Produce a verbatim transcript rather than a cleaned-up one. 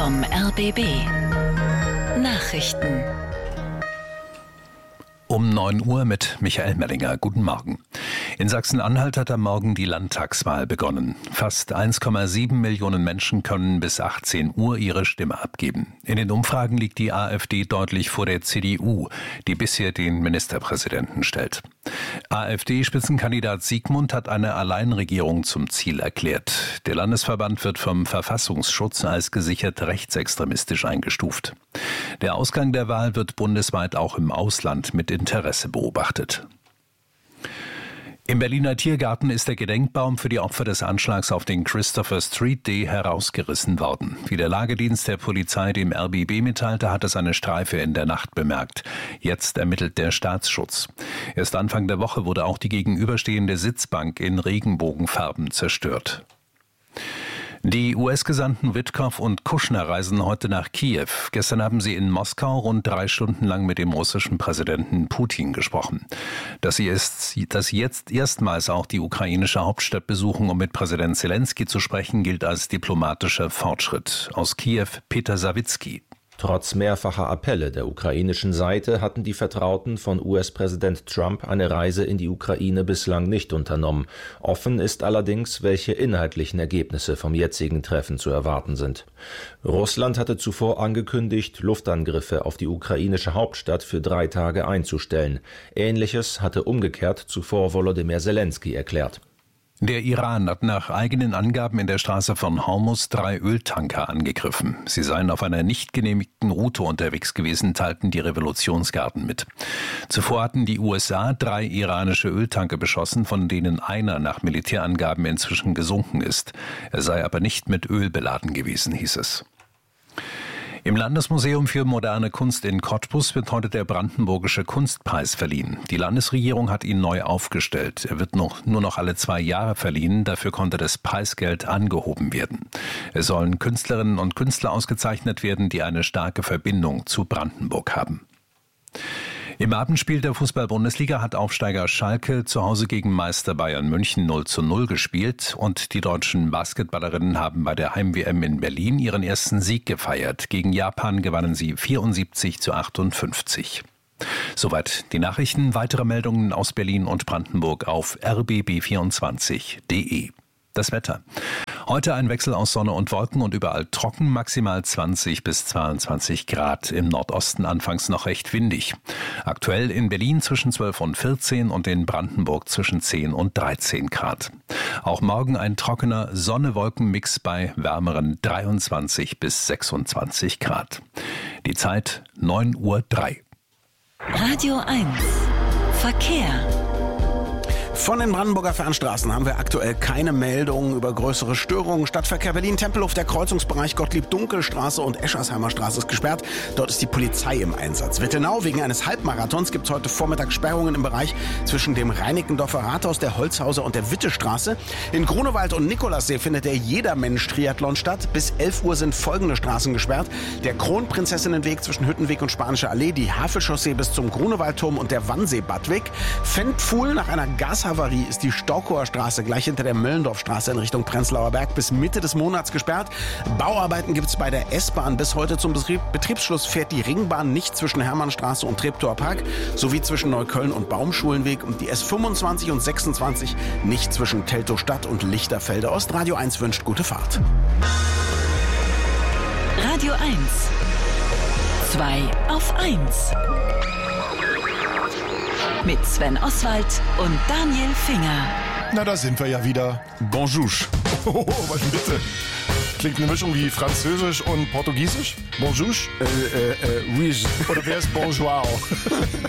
vom R B B. Nachrichten. Um neun Uhr mit Michael Mellinger. Guten Morgen. In Sachsen-Anhalt hat am Morgen die Landtagswahl begonnen. Fast eins Komma sieben Millionen Menschen können bis achtzehn Uhr ihre Stimme abgeben. In den Umfragen liegt die AfD deutlich vor der C D U, die bisher den Ministerpräsidenten stellt. AfD-Spitzenkandidat Siegmund hat eine Alleinregierung zum Ziel erklärt. Der Landesverband wird vom Verfassungsschutz als gesichert rechtsextremistisch eingestuft. Der Ausgang der Wahl wird bundesweit auch im Ausland mit Interesse beobachtet. Im Berliner Tiergarten ist der Gedenkbaum für die Opfer des Anschlags auf den Christopher Street Day herausgerissen worden. Wie der Lagedienst der Polizei dem R B B mitteilte, hat es eine Streife in der Nacht bemerkt. Jetzt ermittelt der Staatsschutz. Erst Anfang der Woche wurde auch die gegenüberstehende Sitzbank in Regenbogenfarben zerstört. Die U S-Gesandten Witkow und Kushner reisen heute nach Kiew. Gestern haben sie in Moskau rund drei Stunden lang mit dem russischen Präsidenten Putin gesprochen. Dass sie, ist, dass sie jetzt erstmals auch die ukrainische Hauptstadt besuchen, um mit Präsident Zelensky zu sprechen, gilt als diplomatischer Fortschritt. Aus Kiew Peter Sawicki. Trotz mehrfacher Appelle der ukrainischen Seite hatten die Vertrauten von U S-Präsident Trump eine Reise in die Ukraine bislang nicht unternommen. Offen ist allerdings, welche inhaltlichen Ergebnisse vom jetzigen Treffen zu erwarten sind. Russland hatte zuvor angekündigt, Luftangriffe auf die ukrainische Hauptstadt für drei Tage einzustellen. Ähnliches hatte umgekehrt zuvor Volodymyr Zelensky erklärt. Der Iran hat nach eigenen Angaben in der Straße von Hormuz drei Öltanker angegriffen. Sie seien auf einer nicht genehmigten Route unterwegs gewesen, teilten die Revolutionsgarden mit. Zuvor hatten die U S A drei iranische Öltanker beschossen, von denen einer nach Militärangaben inzwischen gesunken ist. Er sei aber nicht mit Öl beladen gewesen, hieß es. Im Landesmuseum für moderne Kunst in Cottbus wird heute der Brandenburgische Kunstpreis verliehen. Die Landesregierung hat ihn neu aufgestellt. Er wird noch, nur noch alle zwei Jahre verliehen. Dafür konnte das Preisgeld angehoben werden. Es sollen Künstlerinnen und Künstler ausgezeichnet werden, die eine starke Verbindung zu Brandenburg haben. Im Abendspiel der Fußball-Bundesliga hat Aufsteiger Schalke zu Hause gegen Meister Bayern München null zu null gespielt und die deutschen Basketballerinnen haben bei der Heim-W M in Berlin ihren ersten Sieg gefeiert. Gegen Japan gewannen sie vierundsiebzig zu achtundfünfzig. Soweit die Nachrichten. Weitere Meldungen aus Berlin und Brandenburg auf r b b vierundzwanzig punkt d e. Das Wetter. Heute ein Wechsel aus Sonne und Wolken und überall trocken, maximal zwanzig bis zweiundzwanzig Grad. Im Nordosten anfangs noch recht windig. Aktuell in Berlin zwischen zwölf und vierzehn und in Brandenburg zwischen zehn und dreizehn Grad. Auch morgen ein trockener Sonne-Wolken-Mix bei wärmeren dreiundzwanzig bis sechsundzwanzig Grad. Die Zeit neun Uhr drei. Radio eins. Verkehr. Von den Brandenburger Fernstraßen haben wir aktuell keine Meldungen über größere Störungen. Stadtverkehr Berlin-Tempelhof, der Kreuzungsbereich Gottlieb-Dunkel-Straße und Eschersheimer Straße ist gesperrt. Dort ist die Polizei im Einsatz. Wittenau, wegen eines Halbmarathons gibt es heute Vormittag Sperrungen im Bereich zwischen dem Reinickendorfer Rathaus, der Holzhauser und der Wittestraße. In Grunewald und Nikolassee findet der Jedermensch-Triathlon statt. Bis elf Uhr sind folgende Straßen gesperrt. Der Kronprinzessinnenweg zwischen Hüttenweg und Spanische Allee, die Havelchaussee bis zum Grunewaldturm und der Wannsee-Badweg. Fenpfuhl, nach einer Gashavarie ist die Staukower Straße gleich hinter der Möllendorfstraße in Richtung Prenzlauer Berg bis Mitte des Monats gesperrt. Bauarbeiten gibt es bei der S-Bahn. Bis heute zum Betrieb, Betriebsschluss fährt die Ringbahn nicht zwischen Hermannstraße und Treptower Park sowie zwischen Neukölln und Baumschulenweg und die S fünfundzwanzig und sechsundzwanzig nicht zwischen Teltow-Stadt und Lichterfelde Ost. Radio eins wünscht gute Fahrt. Radio eins. zwei auf eins. Mit Sven Oswald und Daniel Finger. Na, da sind wir ja wieder. Bonjour. Oh, was bitte? Klingt eine Mischung wie Französisch und Portugiesisch? Bonjour? Äh, äh, äh, oui. Oder wer ist Bonjour?